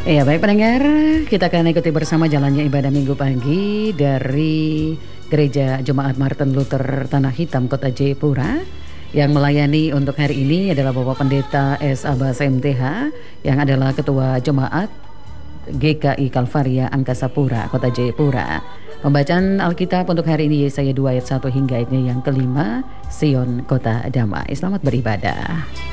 Ya baik pendengar, kita akan ikuti bersama jalannya ibadah minggu pagi dari Gereja Jemaat Martin Luther Tanah Hitam Kota Jayapura. Yang melayani untuk hari ini adalah Bapak Pendeta S. Abbas MTH yang adalah Ketua Jemaat GKI Kalvaria Angkasa Pura Kota Jayapura. Pembacaan Alkitab untuk hari ini Yesaya 2 ayat 1 hingga ayatnya yang kelima, Sion Kota Damai. Selamat beribadah.